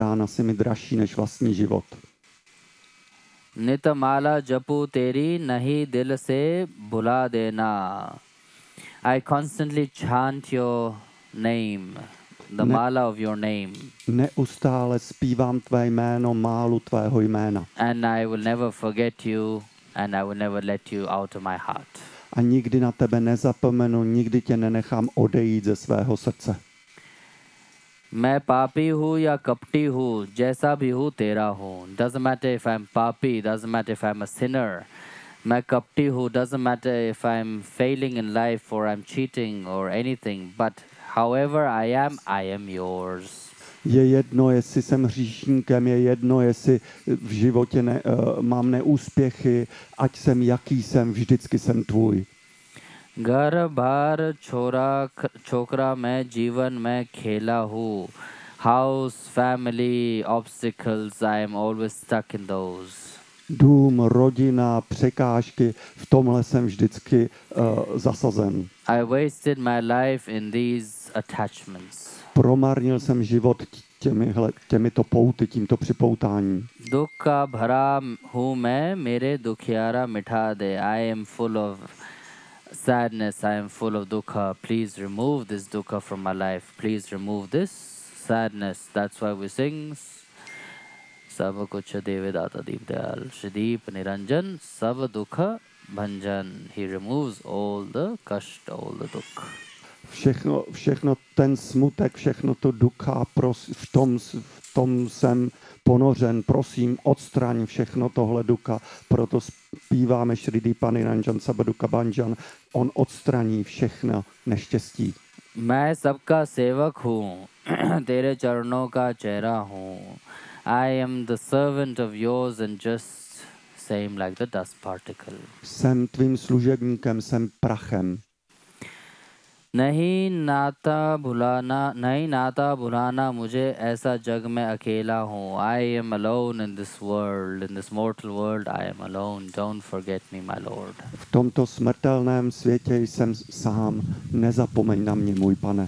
Rána si mi dražší než vlastní život. नित माला जपू तेरी नहीं दिल से भुला देना. I constantly chant your name, the mala of your name. Neustále zpívám tvé jméno, málu tvého jména. And I will never forget you, and I will never let you out of my heart. A nikdy na tebe nezapomenu, nikdy tě nenechám odejít ze svého srdce. मैं पापी हूँ या कपटी हूँ, जैसा भी हूँ तेरा हूँ. Doesn't matter if I'm पापी, doesn't matter if I'm a sinner. मैं कपटी हूँ, doesn't matter if I'm failing in life or I'm cheating or anything. But however I am yours. Je jedno, jestli jsem hříšníkem, je jedno, jestli v životě mám neúspěchy, ať jsem jaký jsem, vždycky jsem tvůj. घर बार छोकरा मैं जीवन में खेला हूँ. House, family, obstacles, I am always stuck in those. Dům, rodina, překážky, v tomhle jsem vždycky zasazen. I wasted my life in these attachments. Promarnil jsem život těmito pouty, tímto připoutáním. दुख भरा हूँ मैं, मेरे दुखियारा मिठा दे. I am full of sadness, I am full of dukha. Please remove this dukha from my life. Please remove this sadness. That's why we sing Sab kuch Deve Data Deep Dayal Shrideep Niranjan Sab Dukha Bhanjan. He removes all the kashta, all the dukha. Všechno ten smutek, všechno to dukha, v tom jsem ponořen, prosím, odstraň všechno tohle dukha. Proto zpíváme Shrideepa Niranjan Sab Dukha Bhanjan. On odstraní všechno neštěstí. मैं सबका सेवक हूँ, तेरे चरणों का चेहरा हूँ. I am the servant of yours and just same like the dust particle. Jsem tvým služebníkem, jsem prachem. नहीं नाता भुलाना मुझे ऐसा जग में अकेला हूँ. I am alone in this world, in this mortal world. I am alone. Don't forget me, my Lord. V tomto smrtelném světě jsem sám. Nezapomeň na mě, můj pane.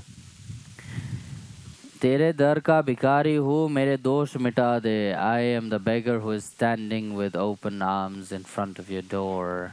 तेरे दर का भिखारी हूँ, मेरे दोष मिटा दे. I am the beggar who is standing with open arms in front of your door.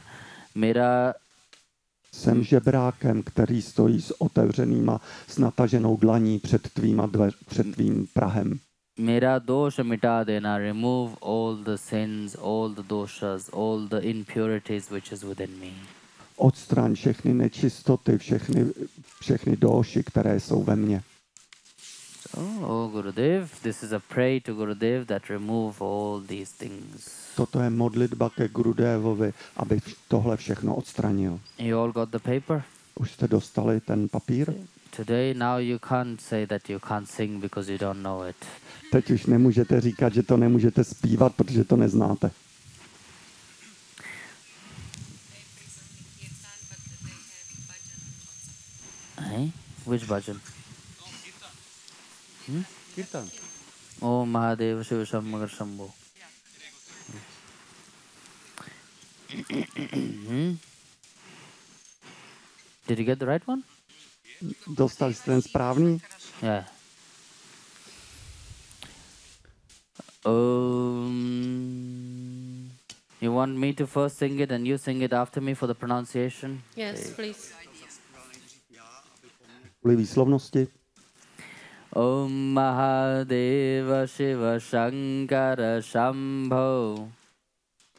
Jsem žebrákem, který stojí s otevřenýma, s nataženou dlaní před tvým prahem. मेरा दोष मिटा देना. Remove all the sins, all the doshas, all the impurities which is within me. Odstraň všechny nečistoty, všechny doši, které jsou ve mně. Oh, Gurudev, this is a prayer to Gurudev that remove all these things. Toto je modlitba ke Gurudevovi, aby tohle všechno odstranil. You all got the paper? Už jste dostali ten papír? Today, now you can't say that you can't sing because you don't know it. Teď už nemůžete říkat, že to nemůžete zpívat, protože to neznáte. Hey? Which bhajan? Kirtan. Oh, Mahadev Shiva Shambhagar Shambho. Did you get the right one? Dostali jste ten správný? Yeah. You want me to first sing it and you sing it after me for the pronunciation? Yes, please. Kvůli výslovnosti. Om Mahadeva Shiva Shankara Shambho